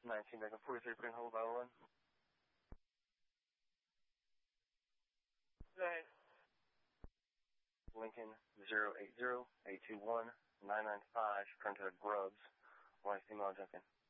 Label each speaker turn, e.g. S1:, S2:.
S1: 19 back and 43, put in hold by 1.
S2: Go ahead.
S1: Lincoln 080-821-995, current to Grubbs, white female junkin.